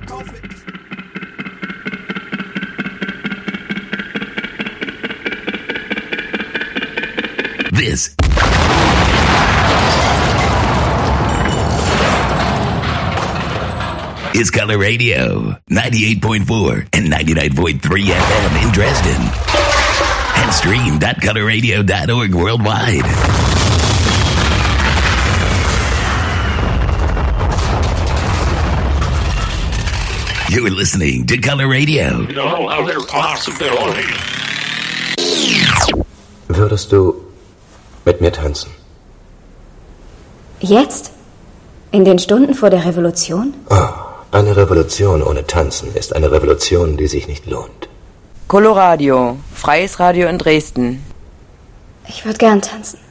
This is Color Radio, 98.4 and 99.3 FM in Dresden. And stream.colorradio.org worldwide. You're listening to Color Radio. No other possibility. Würdest du mit mir tanzen? Jetzt? In den Stunden vor der Revolution? Eine Revolution ohne Tanzen ist eine Revolution, die sich nicht lohnt. Coloradio, freies Radio in Dresden. Ich würde gern tanzen.